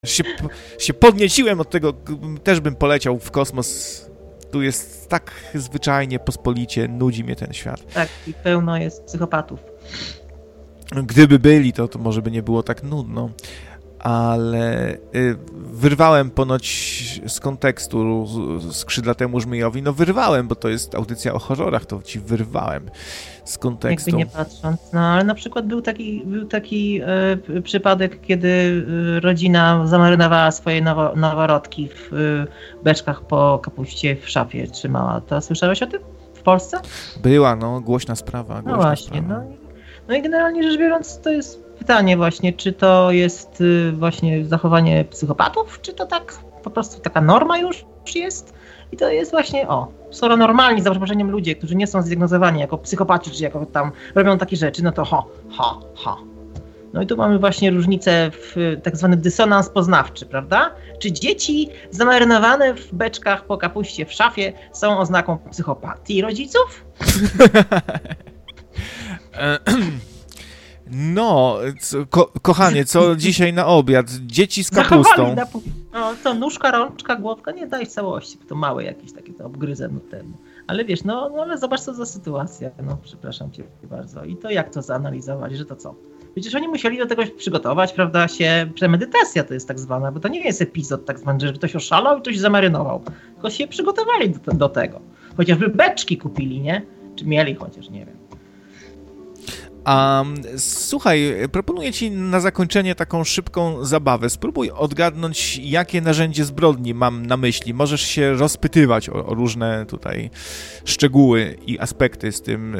się podnieciłem od tego, też bym poleciał w kosmos. Tu jest tak zwyczajnie, pospolicie, nudzi mnie ten świat. Tak, i pełno jest psychopatów. Gdyby byli, to może by nie było tak nudno. Ale wyrwałem ponoć z kontekstu skrzydlatemu żmijowi. No wyrwałem, bo to jest audycja o horrorach, to ci wyrwałem z kontekstu. Jakby nie patrząc. No ale na przykład był taki przypadek, kiedy rodzina zamarynowała swoje noworodki w beczkach po kapuście w szafie trzymała. To słyszałeś o tym w Polsce? Była, no, głośna sprawa. No właśnie, sprawa. No i generalnie rzecz biorąc, to jest pytanie właśnie, czy to jest właśnie zachowanie psychopatów, czy to tak po prostu taka norma już jest i to jest właśnie, skoro normalni, za przeproszeniem, ludzie, którzy nie są zdiagnozowani jako psychopaci, czy jako tam robią takie rzeczy, no to No i tu mamy właśnie różnicę w tak zwany dysonans poznawczy, prawda? Czy dzieci zamarynowane w beczkach po kapuście w szafie są oznaką psychopatii rodziców? No, kochanie, co dzisiaj na obiad? Dzieci z kapustą. To nóżka, rączka, głowka, nie daj całości, bo to małe jakieś takie, to obgryzę ten. Ale wiesz, ale zobacz co za sytuacja, przepraszam cię bardzo. I to jak to zanalizować, że to co? Przecież oni musieli do tego przygotować, prawda, premedytacja to jest tak zwana, bo to nie jest epizod tak zwany, że ktoś oszalał i ktoś zamarynował, tylko się przygotowali do tego. Chociażby beczki kupili, nie? Czy mieli chociaż, nie wiem. Słuchaj, proponuję ci na zakończenie taką szybką zabawę. Spróbuj odgadnąć, jakie narzędzie zbrodni mam na myśli. Możesz się rozpytywać o różne tutaj szczegóły i aspekty z tym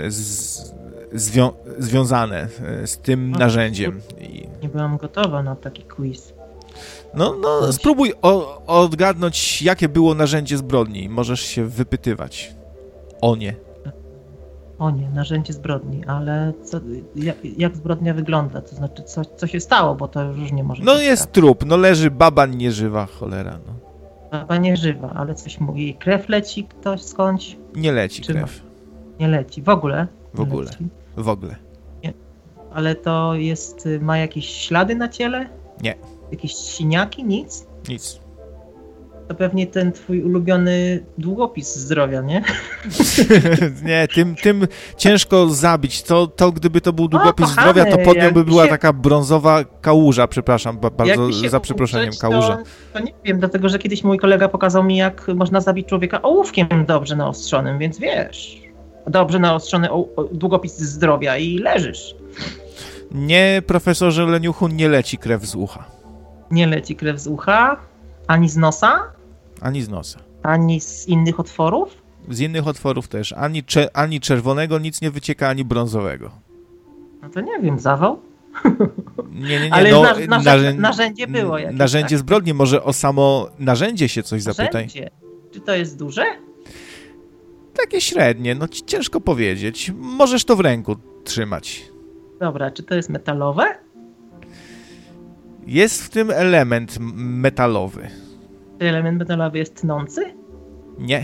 związane z tym narzędziem. Nie byłam gotowa na taki quiz. No spróbuj odgadnąć, jakie było narzędzie zbrodni. Możesz się wypytywać o nie. O nie, narzędzie zbrodni, ale jak zbrodnia wygląda? To znaczy, co się stało, bo to różnie może być. Jest tak. Trup, leży baba nieżywa, cholera, Baba nieżywa, ale coś mówi, krew leci ktoś skądś? Nie leci krew. Nie leci, w ogóle? W ogóle. Nie. Ale to ma jakieś ślady na ciele? Nie. Jakieś siniaki? Nic? Nic. To pewnie ten twój ulubiony długopis zdrowia, nie? Nie, tym ciężko zabić. To gdyby to był długopis zdrowia, to pod nią by była taka brązowa kałuża, przepraszam, bardzo za przeproszeniem, kałuża. To nie wiem, dlatego że kiedyś mój kolega pokazał mi, jak można zabić człowieka ołówkiem dobrze naostrzonym, więc wiesz, dobrze naostrzony długopis zdrowia i leżysz. Nie, profesorze Leniuchu, nie leci krew z ucha. Nie leci krew z ucha? Ani z nosa? Ani z nosa. Ani z innych otworów? Z innych otworów też. Ani czerwonego nic nie wycieka, ani brązowego. No to nie wiem, zawał? Nie. Ale narzędzie było jakieś, narzędzie zbrodni, może o samo narzędzie się coś zapytaj. Czy to jest duże? Takie średnie, ciężko powiedzieć. Możesz to w ręku trzymać. Dobra, czy to jest metalowe? Jest w tym element metalowy. Czy element metalowy jest tnący? Nie.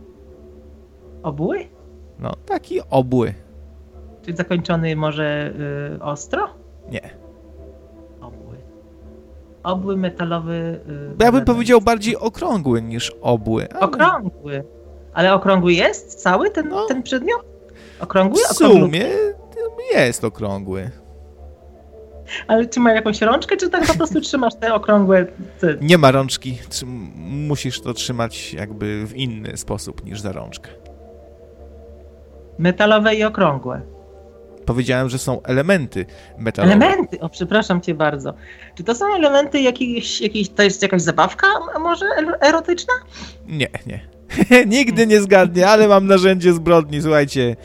Obły? Taki obły. Czy zakończony może ostro? Nie. Obły metalowy... Ja bym powiedział bardziej okrągły niż obły. Ale... Okrągły. Ale okrągły jest cały ten przedmiot? Okrągły? W sumie jest okrągły. Ale czy ma jakąś rączkę, czy tak po prostu trzymasz te okrągłe... Nie ma rączki. Musisz to trzymać jakby w inny sposób niż za rączkę. Metalowe i okrągłe. Powiedziałem, że są elementy metalowe. Elementy? Przepraszam cię bardzo. Czy to są elementy jakiejś to jest jakaś zabawka może erotyczna? Nie. Nigdy nie zgadnie, ale mam narzędzie zbrodni, słuchajcie.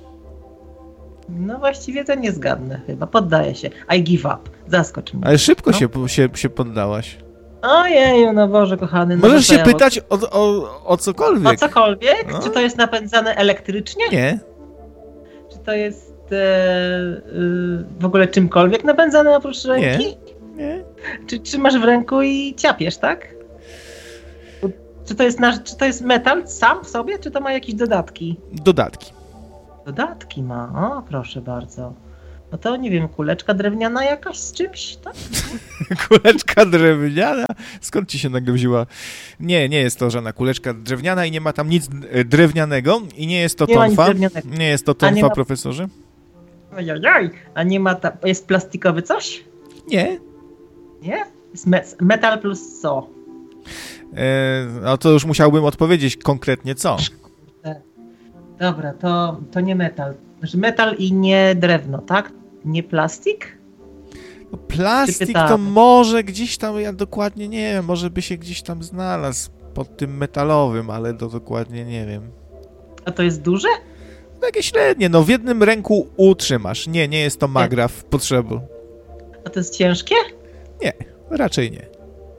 No właściwie to nie zgadnę chyba. Poddaję się. I give up. Zaskocz mnie. Ale szybko się poddałaś. Ojeju, Boże kochany. Możesz się pytać o cokolwiek. O cokolwiek? Czy to jest napędzane elektrycznie? Nie. Czy to jest w ogóle czymkolwiek napędzane oprócz ręki? Nie. Czy trzymasz w ręku i ciapiesz, tak? Czy to jest metal sam w sobie, czy to ma jakieś dodatki? Dodatki. Dodatki ma, proszę bardzo. No to nie wiem, kuleczka drewniana jakaś z czymś, tak? Kuleczka drewniana? Skąd ci się nagle wzięła? Nie jest to żadna kuleczka drewniana i nie ma tam nic drewnianego i nie jest to tonfa. Nie jest to tonfa, profesorze? Ojojoj, a nie ma tam, jest plastikowy coś? Nie. Nie? Jest metal plus co? No to już musiałbym odpowiedzieć konkretnie co. Dobra, to nie metal. Znaczy metal i nie drewno, tak? Nie plastik? No, plastik to może gdzieś tam, ja dokładnie nie wiem, może by się gdzieś tam znalazł pod tym metalowym, ale to dokładnie nie wiem. A to jest duże? Takie średnie, no w jednym ręku utrzymasz. Nie jest to magraf potrzeby. A to jest ciężkie? Nie, raczej nie.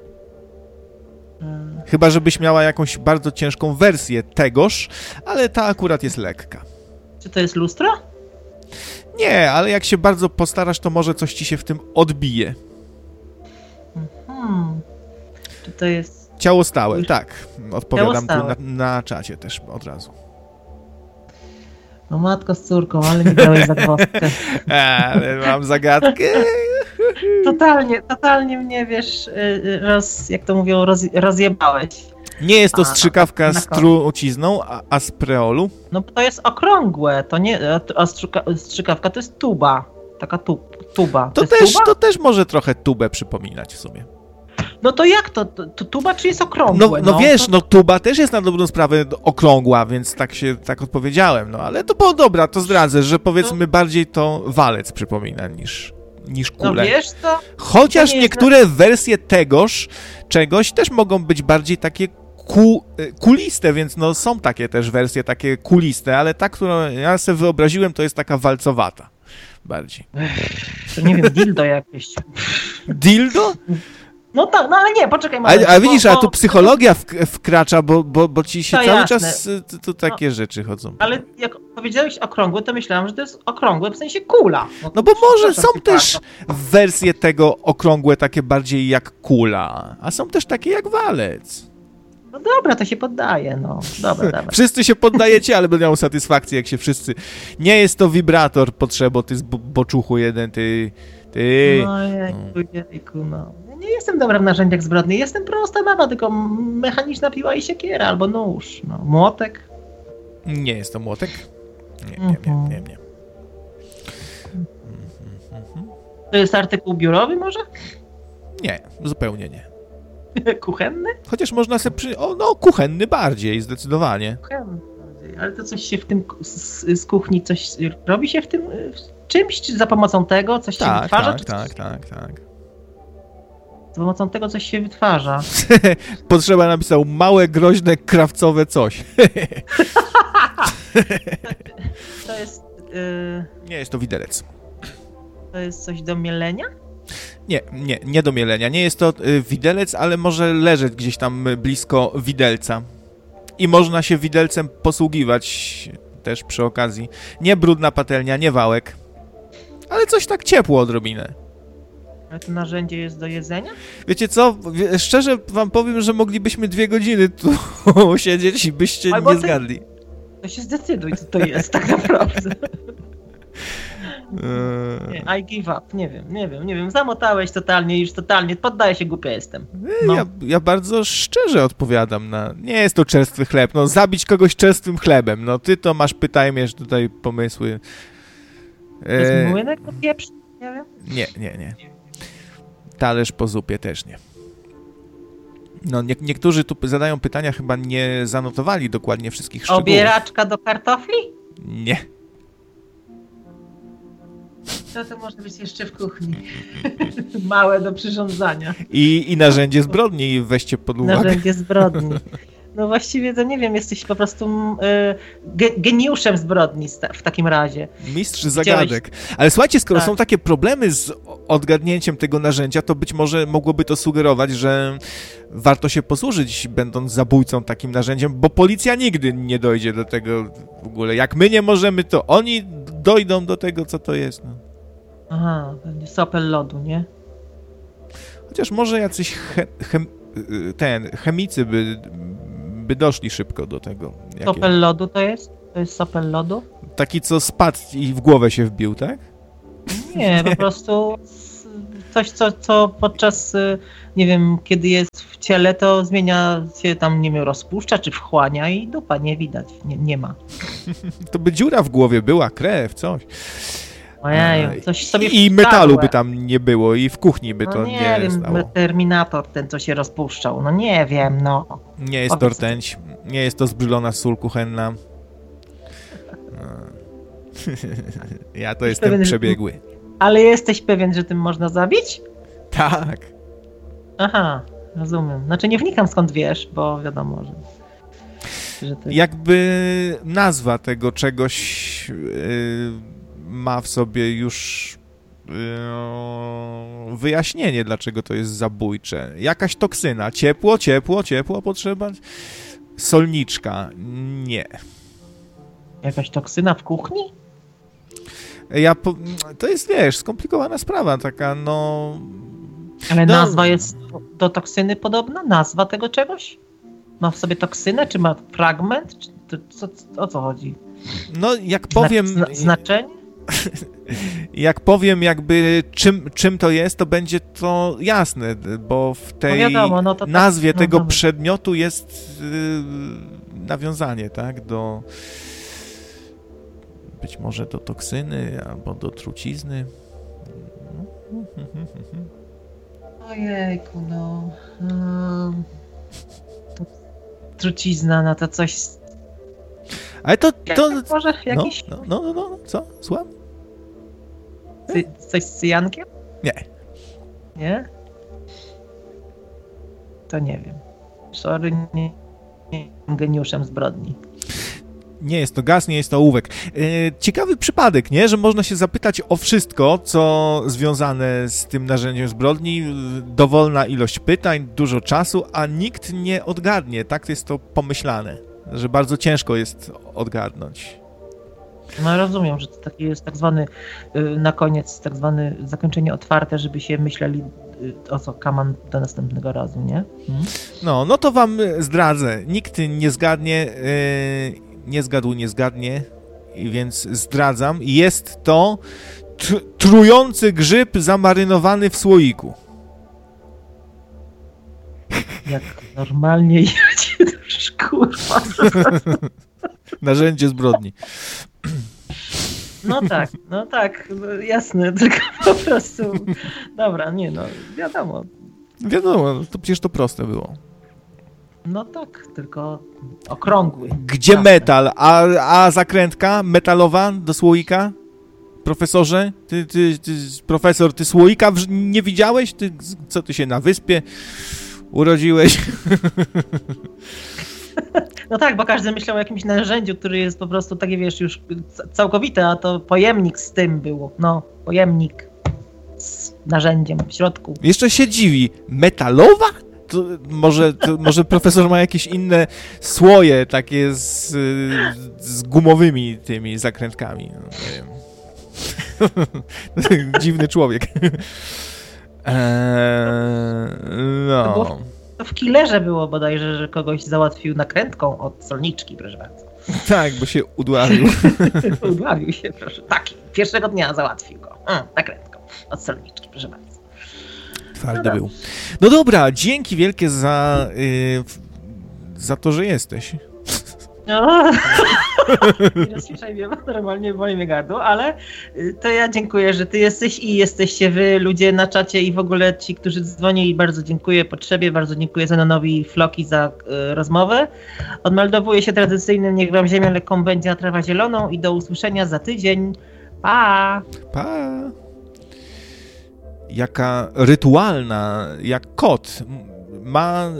Chyba, żebyś miała jakąś bardzo ciężką wersję tegoż, ale ta akurat jest lekka. Czy to jest lustro? Nie, ale jak się bardzo postarasz, to może coś ci się w tym odbije. Czy to jest... Ciało stałe, tak. Odpowiadam tu na czacie też od razu. No matko z córką, ale mi dałeś zagwozdkę. Ale mam zagadkę. Totalnie mnie, wiesz, jak to mówią, rozjebałeś. Nie jest to strzykawka z trucizną, a z preolu? No bo to jest okrągłe, to nie, a strzykawka to jest tuba. Taka tuba. To też może trochę tubę przypominać w sumie. No to jak to? Tuba czy jest okrągłe? No wiesz, tuba też jest na dobrą sprawę okrągła, więc tak odpowiedziałem, no ale to było dobra, to zdradzę, że powiedzmy bardziej to walec przypomina niż kulę. No wiesz co? Chociaż niektóre wersje tegoż czegoś też mogą być bardziej takie kuliste, więc no są takie też wersje takie kuliste, ale ta, którą ja sobie wyobraziłem, to jest taka walcowata bardziej. To nie wiem, dildo jakieś. Dildo? No tak, no ale nie, poczekaj. A widzisz, a tu psychologia wkracza, bo ci się cały czas tu takie rzeczy chodzą. Ale jak powiedziałeś okrągłe, to myślałem, że to jest okrągłe w sensie kula. No bo może są też wersje tego okrągłe takie bardziej jak kula, a są też takie jak walec. No dobra, to się poddaje, no. Dobra. Wszyscy się poddajecie, ale będą miał satysfakcję, jak się wszyscy... Nie jest to wibrator potrzebo, ty z boczuchu jeden, ty... No jejku, no. Ja nie jestem dobra w narzędziach zbrodni, jestem prosta baba, tylko mechaniczna piła i siekiera, albo nóż, no. Młotek. Nie jest to młotek? Nie. To jest artykuł biurowy może? Nie, zupełnie nie. Kuchenny? Chociaż można sobie kuchenny bardziej, zdecydowanie. Kuchenny bardziej, ale to coś się w tym, z kuchni coś robi się w tym czymś, czy za pomocą tego coś się wytwarza? Tak. Za pomocą tego coś się wytwarza. Potrzeba napisał małe, groźne, krawcowe coś. To jest... Nie jest to widelec. To jest coś do mielenia? Nie do mielenia. Nie jest to widelec, ale może leżeć gdzieś tam blisko widelca. I można się widelcem posługiwać też przy okazji. Nie brudna patelnia, nie wałek, ale coś tak ciepło odrobinę. Ale to narzędzie jest do jedzenia? Wiecie co? Szczerze wam powiem, że moglibyśmy 2 godziny tu siedzieć i byście nie zgadli. To się zdecyduj, co to jest tak naprawdę. Nie, I give up, nie wiem, zamotałeś totalnie, poddaję się, głupia jestem. No. Ja bardzo szczerze odpowiadam na... Nie jest to czerstwy chleb, no zabić kogoś czerstwym chlebem, no ty to masz, miesz tutaj pomysły. To jest młynek po pieprz? Nie wiem. Nie. Talerz po zupie też nie. No niektórzy tu zadają pytania, chyba nie zanotowali dokładnie wszystkich szczegółów. Obieraczka do kartofli? Nie. Co to może być jeszcze w kuchni? Małe do przyrządzania. I narzędzie zbrodni weźcie pod uwagę. Narzędzie zbrodni. No właściwie to nie wiem, jesteś po prostu geniuszem zbrodni w takim razie. Mistrz zagadek. Ale słuchajcie, skoro są takie problemy z odgadnięciem tego narzędzia, to być może mogłoby to sugerować, że warto się posłużyć, będąc zabójcą takim narzędziem, bo policja nigdy nie dojdzie do tego w ogóle. Jak my nie możemy, to oni dojdą do tego, co to jest. No. Aha, pewnie sopel lodu, nie? Chociaż może jacyś chemicy by doszli szybko do tego. Sopel lodu to jest? To jest sopel lodu? Taki, co spadł i w głowę się wbił, tak? Nie, po prostu coś, co podczas, nie wiem, kiedy jest w ciele, to zmienia się tam, nie wiem, rozpuszcza czy wchłania i dupa nie widać, nie ma. To by dziura w głowie była, krew, coś. Ojeju, coś sobie I metalu by tam nie było i w kuchni by to nie wiem, stało. Terminator ten, co się rozpuszczał, no nie wiem, no. Nie jest to rtęć, nie jest to zbrzylona sól kuchenna. Ja to jestem pewien, przebiegły. Ale jesteś pewien, że tym można zabić? Tak. Aha, rozumiem. Znaczy nie wnikam skąd wiesz, bo wiadomo, że to... Jakby nazwa tego czegoś ma w sobie już wyjaśnienie, dlaczego to jest zabójcze. Jakaś toksyna. Ciepło potrzeba. Solniczka. Nie. Jakaś toksyna w kuchni? To jest, wiesz, skomplikowana sprawa, taka, no... Ale nazwa jest do toksyny podobna? Nazwa tego czegoś? Ma w sobie toksynę, czy ma fragment? O co chodzi? No, jak powiem... Znaczenie? Jak powiem jakby czym to jest, to będzie to jasne, bo w tej nazwie tego przedmiotu jest nawiązanie, tak, do... Być może do toksyny, albo do trucizny. Ojejku, no. Trucizna, no to coś... Ale to... Może jakiś... No, co? Słucham? Coś z cyjankiem? Nie. Nie? To nie wiem. Sorry, nie jestem geniuszem zbrodni. Nie jest to gaz, nie jest to ołówek. Ciekawy przypadek, nie? Że można się zapytać o wszystko, co związane z tym narzędziem zbrodni. Dowolna ilość pytań, dużo czasu, a nikt nie odgadnie. Tak jest to pomyślane, że bardzo ciężko jest odgadnąć. No rozumiem, że to taki jest tak zwany na koniec, tak zwany zakończenie otwarte, żeby się myśleli o co kaman do następnego razu, nie? No to wam zdradzę. Nikt nie zgadnie, nie zgadnie, więc zdradzam. Jest to trujący grzyb zamarynowany w słoiku. Jak normalnie jedzie, to kurwa. Narzędzie zbrodni. No tak, jasne, tylko po prostu... Dobra, nie no, wiadomo. Wiadomo, to przecież to proste było. No tak, tylko okrągły. Gdzie jasne. Metal? A zakrętka metalowa do słoika? Profesorze? Ty profesor, ty słoika nie widziałeś? Co ty się na wyspie urodziłeś? No tak, bo każdy myślał o jakimś narzędziu, który jest po prostu takie, wiesz, już całkowite, a to pojemnik z tym było. No, pojemnik z narzędziem w środku. Jeszcze się dziwi. Metalowa? To może profesor ma jakieś inne słoje, takie z gumowymi tymi zakrętkami. No, nie wiem. Dziwny człowiek. No. To w Killerze było bodajże, że kogoś załatwił nakrętką od solniczki, proszę bardzo. Tak, bo się udławił. Udławił się, proszę. Tak, pierwszego dnia załatwił go. Nakrętką od solniczki, proszę bardzo. Twardy był. No dobra, dzięki wielkie za to, że jesteś. No. Nie rozsłyszaj mnie, normalnie boli mnie gardło, ale to ja dziękuję, że ty jesteś i jesteście wy, ludzie na czacie i w ogóle ci, którzy dzwonili. Bardzo dziękuję Potrzebie, bardzo dziękuję Zenonowi i Floki za rozmowę. Odmeldowuję się tradycyjnym Niech wam ziemią lekką będzie, a trawa zieloną i do usłyszenia za tydzień. Pa! Pa! Jaka rytualna, jak kot ma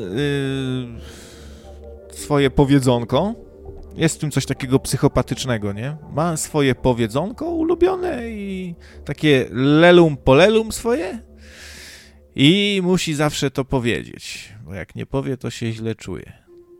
swoje powiedzonko. Jest w tym coś takiego psychopatycznego, nie? Ma swoje powiedzonko ulubione i takie lelum polelum swoje i musi zawsze to powiedzieć, bo jak nie powie, to się źle czuje.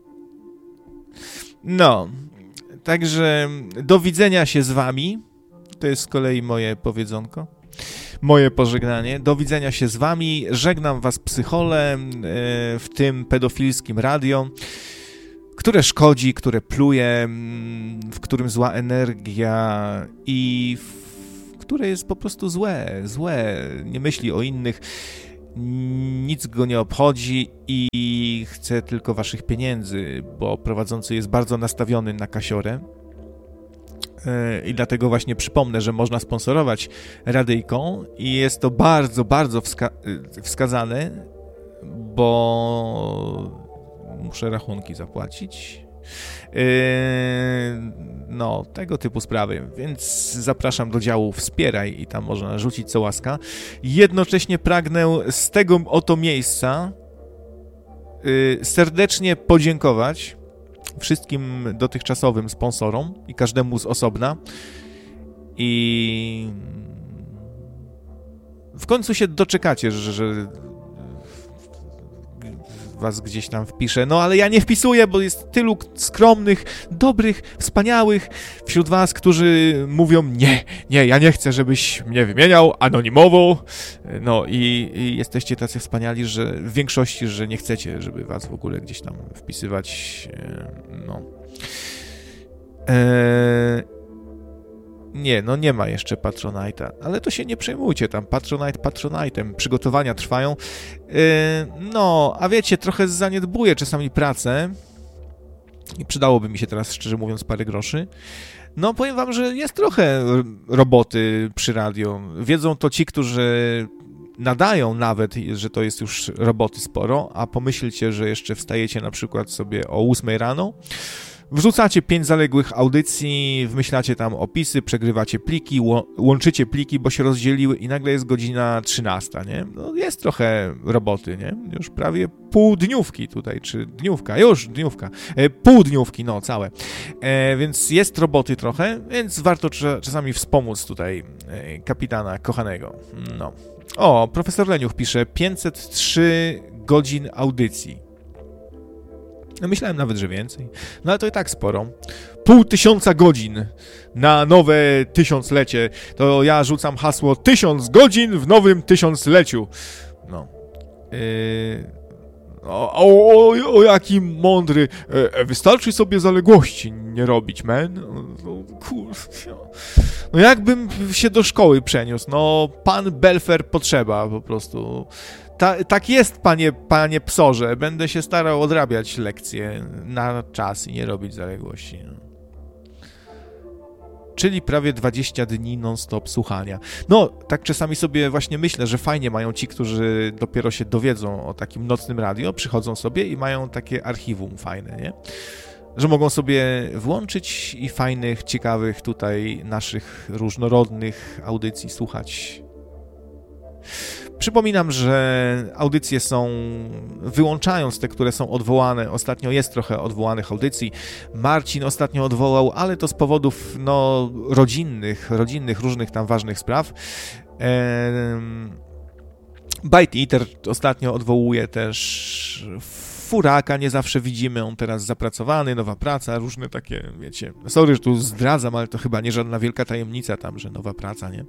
No, także do widzenia się z wami. To jest z kolei moje powiedzonko. Moje pożegnanie. Do widzenia się z wami. Żegnam was psychole w tym pedofilskim radio, które szkodzi, które pluje, w którym zła energia i w które jest po prostu złe, nie myśli o innych, nic go nie obchodzi i chce tylko waszych pieniędzy, bo prowadzący jest bardzo nastawiony na kasiorę. I dlatego właśnie przypomnę, że można sponsorować radyjką i jest to bardzo, bardzo wskazane, bo muszę rachunki zapłacić. No, tego typu sprawy, więc zapraszam do działu Wspieraj i tam można rzucić co łaska. Jednocześnie pragnę z tego oto miejsca serdecznie podziękować wszystkim dotychczasowym sponsorom i każdemu z osobna i w końcu się doczekacie, że was gdzieś tam wpiszę, no ale ja nie wpisuję, bo jest tylu skromnych, dobrych, wspaniałych wśród was, którzy mówią nie, ja nie chcę, żebyś mnie wymieniał anonimowo, no i jesteście tacy wspaniali, że w większości, że nie chcecie, żeby was w ogóle gdzieś tam wpisywać, no. Nie ma jeszcze Patronite'a, ale to się nie przejmujcie, tam Patronite'em, przygotowania trwają. No, a wiecie, trochę zaniedbuję czasami pracę i przydałoby mi się teraz, szczerze mówiąc, parę groszy. No, powiem wam, że jest trochę roboty przy radio. Wiedzą to ci, którzy nadają nawet, że to jest już roboty sporo, a pomyślcie, że jeszcze wstajecie na przykład sobie o 8 rano, wrzucacie 5 zaległych audycji, wymyślacie tam opisy, przegrywacie pliki, łączycie pliki, bo się rozdzieliły i nagle jest godzina 13, nie? No jest trochę roboty, nie? Już prawie półdniówki tutaj, czy dniówka, już dniówka, półdniówki, no całe. Więc jest roboty trochę, więc warto czasami wspomóc tutaj kapitana kochanego. No. O, profesor Leniuch pisze 503 godzin audycji. No myślałem nawet, że więcej. No ale to i tak sporo. 500 godzin na nowe 1000-lecie. To ja rzucam hasło 1000 godzin w nowym 1000-leciu. No. O jaki mądry. Wystarczy sobie zaległości nie robić, man. No jakbym się do szkoły przeniósł. No pan Belfer potrzeba po prostu. Tak jest, panie psorze. Będę się starał odrabiać lekcje na czas i nie robić zaległości. Czyli prawie 20 dni non-stop słuchania. No, tak czasami sobie właśnie myślę, że fajnie mają ci, którzy dopiero się dowiedzą o takim nocnym radio, przychodzą sobie i mają takie archiwum fajne, nie? Że mogą sobie włączyć i fajnych, ciekawych tutaj naszych różnorodnych audycji słuchać. Przypominam, że audycje są, wyłączając te, które są odwołane, ostatnio jest trochę odwołanych audycji, Marcin ostatnio odwołał, ale to z powodów, no, rodzinnych, różnych tam ważnych spraw. Bite Eater ostatnio odwołuje też, Furaka nie zawsze widzimy, on teraz zapracowany, nowa praca, różne takie, wiecie, sorry, że tu zdradzam, ale to chyba nie żadna wielka tajemnica tam, że nowa praca, nie?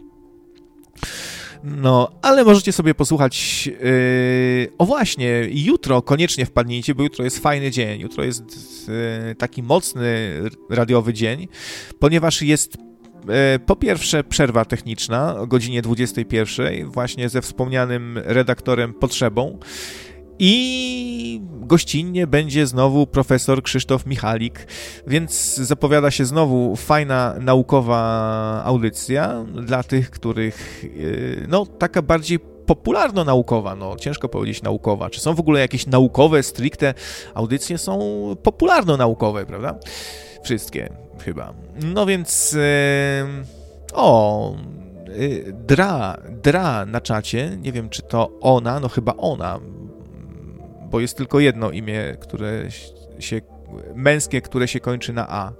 No, ale możecie sobie posłuchać, o właśnie, jutro koniecznie wpadnijcie, bo jutro jest fajny dzień, jutro jest taki mocny radiowy dzień, ponieważ jest po pierwsze przerwa techniczna o godzinie 21, właśnie ze wspomnianym redaktorem Potrzebą i gościnnie będzie znowu profesor Krzysztof Michalik, więc zapowiada się znowu fajna naukowa audycja dla tych, których, no, taka bardziej popularno-naukowa, no, ciężko powiedzieć naukowa. Czy są w ogóle jakieś naukowe, stricte audycje? Są popularno-naukowe, prawda? Wszystkie, chyba. No więc, Dra na czacie, nie wiem, czy to ona, no chyba ona, bo jest tylko jedno imię, męskie, które się kończy na A.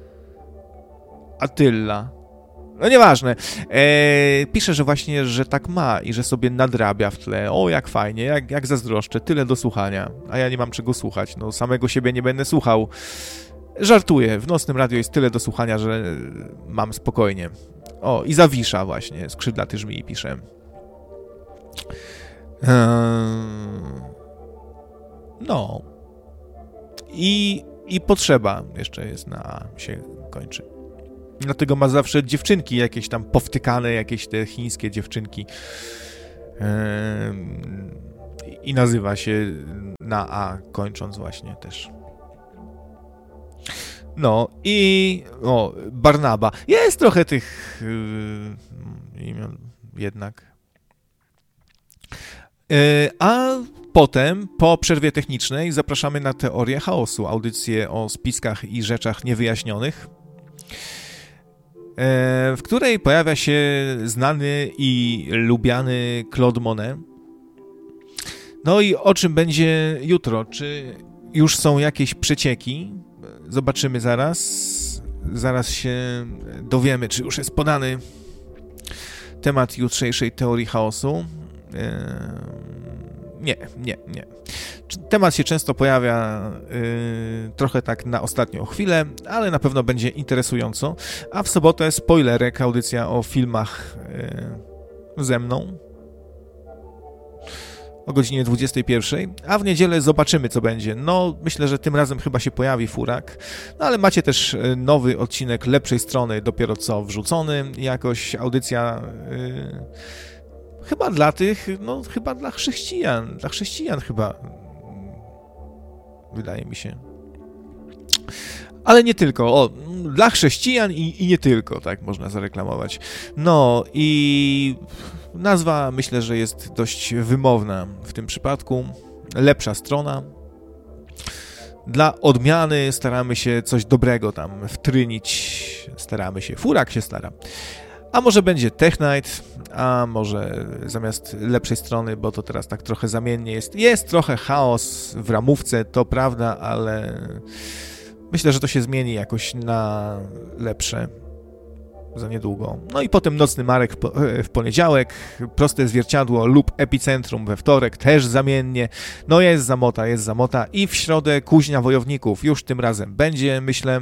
Attila. No nieważne. Pisze, że właśnie, że tak ma i że sobie nadrabia w tle. O, jak fajnie, jak zazdroszczę, tyle do słuchania. A ja nie mam czego słuchać, no samego siebie nie będę słuchał. Żartuję, w nocnym radiu jest tyle do słuchania, że mam spokojnie. O, i Zawisza właśnie, skrzydlaty żmii pisze. No. I Potrzeba jeszcze jest na A, się kończy. Dlatego ma zawsze dziewczynki jakieś tam powtykane, jakieś te chińskie dziewczynki. I nazywa się na A, kończąc właśnie też. No i Barnaba. Jest trochę tych imion jednak. A potem, po przerwie technicznej, zapraszamy na Teorię Chaosu, audycję o spiskach i rzeczach niewyjaśnionych, w której pojawia się znany i lubiany Claude Monet. No i o czym będzie jutro? Czy już są jakieś przecieki? Zobaczymy zaraz. Zaraz się dowiemy, czy już jest podany temat jutrzejszej Teorii Chaosu. Nie. Temat się często pojawia trochę tak na ostatnią chwilę, ale na pewno będzie interesująco. A w sobotę spoilerek, audycja o filmach ze mną o godzinie 21, a w niedzielę zobaczymy, co będzie. No, myślę, że tym razem chyba się pojawi furak, no ale macie też nowy odcinek Lepszej Strony, dopiero co wrzucony, jakoś audycja chyba dla tych, no chyba dla chrześcijan chyba, wydaje mi się. Ale nie tylko, dla chrześcijan i nie tylko, tak można zareklamować. No i nazwa myślę, że jest dość wymowna w tym przypadku. Lepsza strona. Dla odmiany staramy się coś dobrego tam wtrynić. Furak się stara. A może będzie Tech Night, a może zamiast lepszej strony, bo to teraz tak trochę zamiennie jest. Jest trochę chaos w ramówce, to prawda, ale myślę, że to się zmieni jakoś na lepsze za niedługo. No i potem Nocny Marek w poniedziałek, Proste Zwierciadło lub Epicentrum we wtorek, też zamiennie. No jest zamota i w środę Kuźnia Wojowników. Już tym razem będzie, myślę.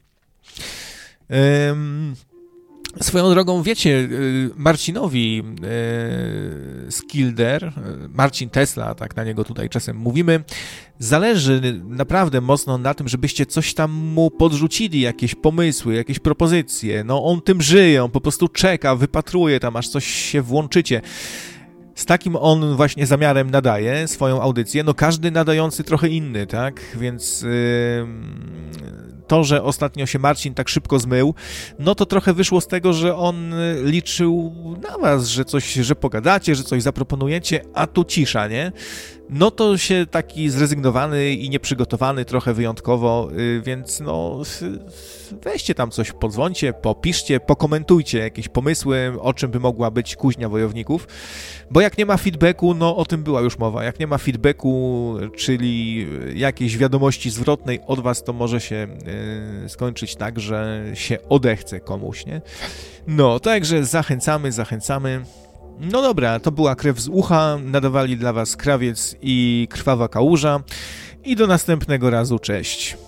Swoją drogą, wiecie, Marcinowi Skilder, Marcin Tesla, tak na niego tutaj czasem mówimy, zależy naprawdę mocno na tym, żebyście coś tam mu podrzucili, jakieś pomysły, jakieś propozycje. No on tym żyje, on po prostu czeka, wypatruje tam, aż coś się włączycie. Z takim on właśnie zamiarem nadaje swoją audycję. No każdy nadający trochę inny, tak? Więc to, że ostatnio się Marcin tak szybko zmył, no to trochę wyszło z tego, że on liczył na was, że pogadacie, że coś zaproponujecie, a tu cisza, nie? No to się taki zrezygnowany i nieprzygotowany trochę wyjątkowo, więc no weźcie tam coś, podzwońcie, popiszcie, pokomentujcie jakieś pomysły, o czym by mogła być Kuźnia Wojowników, bo jak nie ma feedbacku, no o tym była już mowa, jak nie ma feedbacku, czyli jakiejś wiadomości zwrotnej od was, to może się skończyć tak, że się odechce komuś, nie? No, także zachęcamy. No dobra, to była Krew z ucha, nadawali dla was Krawiec i Krwawa Kałuża i do następnego razu, cześć.